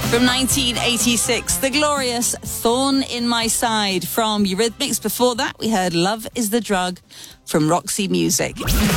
From 1986, the glorious Thorn in My Side from Eurythmics. Before that, we heard Love is the Drug from Roxy Music.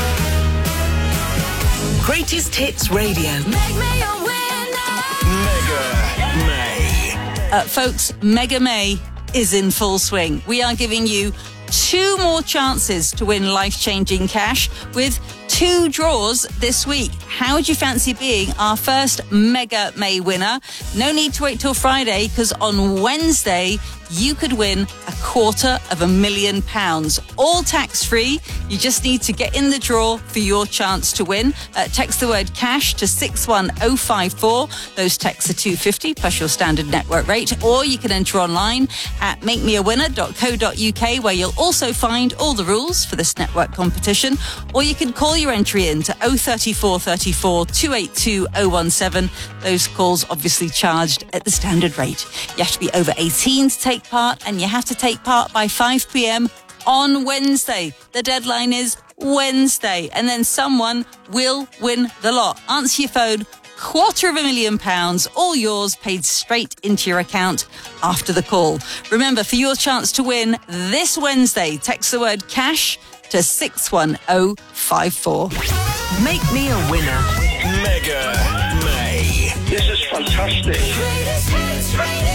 Greatest Hits Radio. Make me a winner. Mega May. Folks, Mega May is in full swing. We are giving you 2 more chances to win life-changing cash with 2 draws this week. How would you fancy being our first Mega May winner? No need to wait till Friday, because on Wednesday you could win £250,000, all tax-free. You just need to get in the draw for your chance to win. Text the word cash to 61054. Those texts are £250 plus your standard network rate. Or you can enter online at makemeawinner.co.uk, where you'll also find all the rules for this network competition. Or you can call your entry in to 03434 282 017. Those calls obviously charged at the standard rate. You have to be over 18 to take part, and you have to take part by 5 p.m. on Wednesday. The deadline is Wednesday, and then someone will win the lot. Answer your phone, £250,000, all yours, paid straight into your account after the call. Remember, for your chance to win this Wednesday, text the word cash to 61054. Make me a winner. Mega May. This is fantastic. Greatest Hits Radio.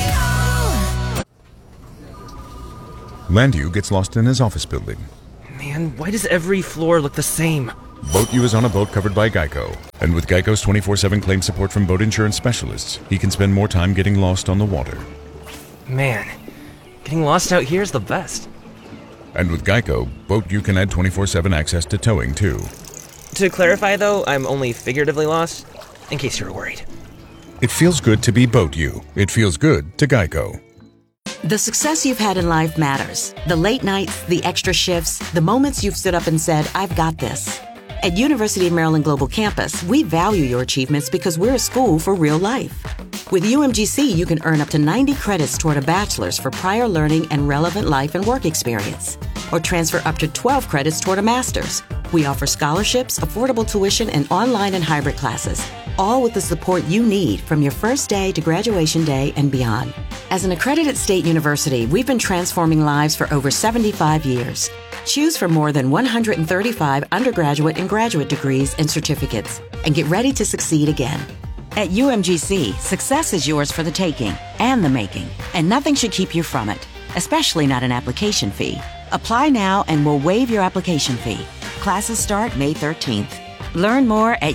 Landu gets lost in his office building. Man, why does every floor look the same? Boat U is on a boat covered by Geico. And with Geico's 24/7 claim support from boat insurance specialists, he can spend more time getting lost on the water. Man, getting lost out here is the best. And with Geico, Boat U can add 24/7 access to towing, too. To clarify, though, I'm only figuratively lost, in case you were worried. It feels good to be Boat U. It feels good to Geico. The success you've had in life matters. The late nights, the extra shifts, the moments you've stood up and said, I've got this. At University of Maryland Global Campus, we value your achievements because we're a school for real life. With UMGC, you can earn up to 90 credits toward a bachelor's for prior learning and relevant life and work experience, or transfer up to 12 credits toward a master's. We offer scholarships, affordable tuition, and online and hybrid classes, all with the support you need from your first day to graduation day and beyond. As an accredited state university, we've been transforming lives for over 75 years. Choose from more than 135 undergraduate and graduate degrees and certificates, and get ready to succeed again. At UMGC, success is yours for the taking and the making, and nothing should keep you from it, especially not an application fee. Apply now and we'll waive your application fee. Classes start May 13th. Learn more at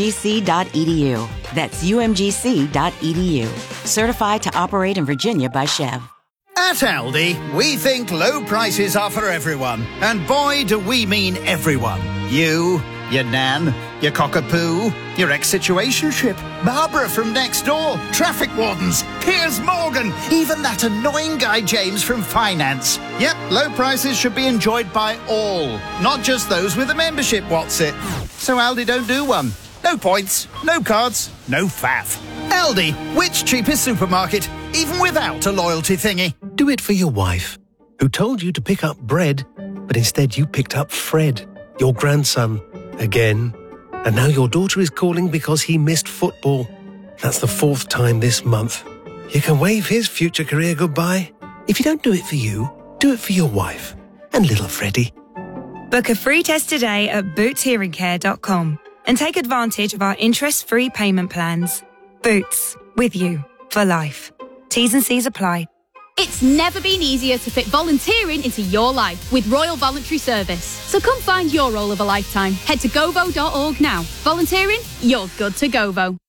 umgc.edu. That's umgc.edu. Certified to operate in Virginia by Chev. At Aldi, we think low prices are for everyone. And boy, do we mean everyone. You, your nan, your cockapoo, your ex-situationship, Barbara from next door, traffic wardens, Piers Morgan, even that annoying guy James from finance. Yep, low prices should be enjoyed by all, not just those with a membership, what's it? So Aldi don't do one. No points, no cards, no faff. Aldi, which cheapest supermarket, even without a loyalty thingy? Do it for your wife, who told you to pick up bread, but instead you picked up Fred, your grandson, again. And now your daughter is calling because he missed football. That's the 4th time this month. You can wave his future career goodbye. If you don't do it for you, do it for your wife and little Freddie. Book a free test today at bootshearingcare.com and take advantage of our interest-free payment plans. Boots, with you for life. T's and C's apply. It's never been easier to fit volunteering into your life with Royal Voluntary Service. So come find your role of a lifetime. Head to govo.org now. Volunteering? You're good to Govo.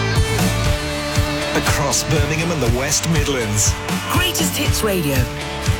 Across Birmingham and the West Midlands. Greatest Hits Radio.